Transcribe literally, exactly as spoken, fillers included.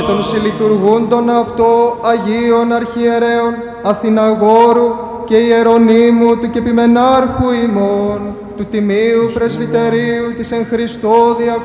και των συλλειτουργούντων αυτό Αγίων Αρχιερέων Αθηναγόρου και Ιερονύμου του Κεπιμενάρχου ημών, του Τιμίου Πρεσβυτερίου της εν Χριστώ